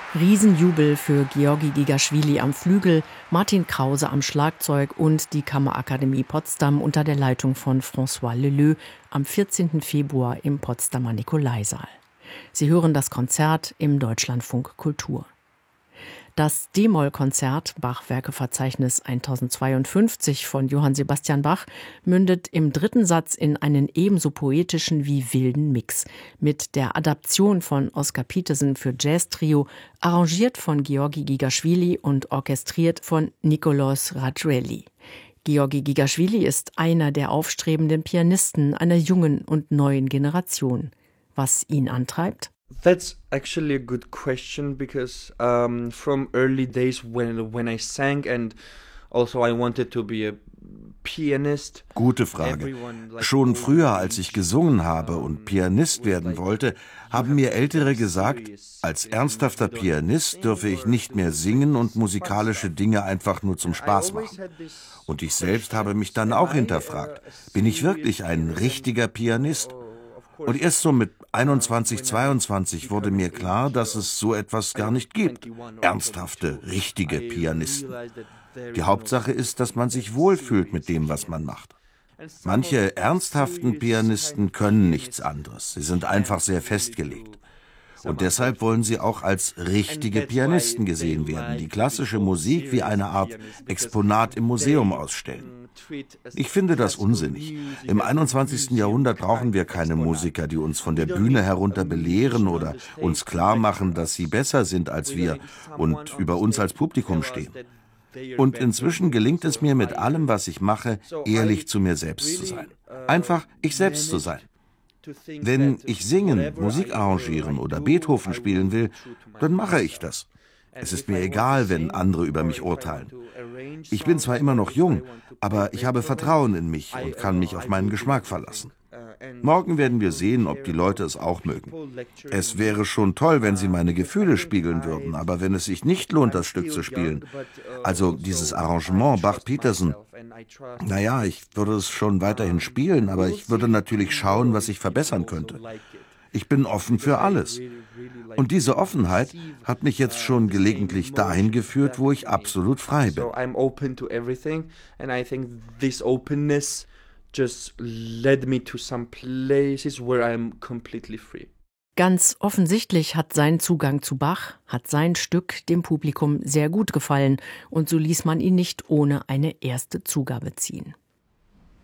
Riesenjubel für Georgi Gigaschwili am Flügel, Martin Krause am Schlagzeug und die Kammerakademie Potsdam unter der Leitung von François Leleux am 14. Februar im Potsdamer Nikolaisaal. Sie hören das Konzert im Deutschlandfunk Kultur. Das D-Moll-Konzert Bach-Werkeverzeichnis 1052 von Johann Sebastian Bach mündet im dritten Satz in einen ebenso poetischen wie wilden Mix mit der Adaption von Oscar Peterson für Jazz-Trio, arrangiert von Georgi Gigaschwili und orchestriert von Nikolaus Radjueli. Georgi Gigaschwili ist einer der aufstrebenden Pianisten einer jungen und neuen Generation. Was ihn antreibt? That's actually a good question because from early days when I sang and also I wanted to be a pianist. Gute Frage. Schon früher, als ich gesungen habe und Pianist werden wollte, haben mir Ältere gesagt, als ernsthafter Pianist dürfe ich nicht mehr singen und musikalische Dinge einfach nur zum Spaß machen. Und ich selbst habe mich dann auch hinterfragt, bin ich wirklich ein richtiger Pianist? Und erst so mit 21, 22 wurde mir klar, dass es so etwas gar nicht gibt. Ernsthafte, richtige Pianisten. Die Hauptsache ist, dass man sich wohlfühlt mit dem, was man macht. Manche ernsthaften Pianisten können nichts anderes. Sie sind einfach sehr festgelegt. Und deshalb wollen sie auch als richtige Pianisten gesehen werden, die klassische Musik wie eine Art Exponat im Museum ausstellen. Ich finde das unsinnig. Im 21. Jahrhundert brauchen wir keine Musiker, die uns von der Bühne herunter belehren oder uns klar machen, dass sie besser sind als wir und über uns als Publikum stehen. Und inzwischen gelingt es mir mit allem, was ich mache, ehrlich zu mir selbst zu sein. Einfach ich selbst zu sein. Wenn ich singen, Musik arrangieren oder Beethoven spielen will, dann mache ich das. Es ist mir egal, wenn andere über mich urteilen. Ich bin zwar immer noch jung, aber ich habe Vertrauen in mich und kann mich auf meinen Geschmack verlassen. Morgen werden wir sehen, ob die Leute es auch mögen. Es wäre schon toll, wenn sie meine Gefühle spiegeln würden, aber wenn es sich nicht lohnt, das Stück zu spielen, also dieses Arrangement Bach-Peterson, naja, ich würde es schon weiterhin spielen, aber ich würde natürlich schauen, was ich verbessern könnte. Ich bin offen für alles. Und diese Offenheit hat mich jetzt schon gelegentlich dahin geführt, wo ich absolut frei bin. Just led me to some places where I'm completely free. Ganz offensichtlich hat sein Zugang zu Bach, hat sein Stück dem Publikum sehr gut gefallen und so ließ man ihn nicht ohne eine erste Zugabe ziehen.